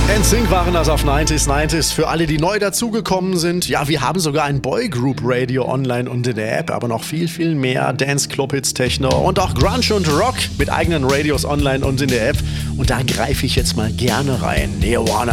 NSYNC waren das auf 90s. Für alle, die neu dazugekommen sind, ja, wir haben sogar ein Boygroup Radio online und in der App, aber noch viel, viel mehr Dance, Club-Hits, Techno und auch Grunge und Rock mit eigenen Radios online und in der App. Und da greife ich jetzt mal gerne rein. Nirvana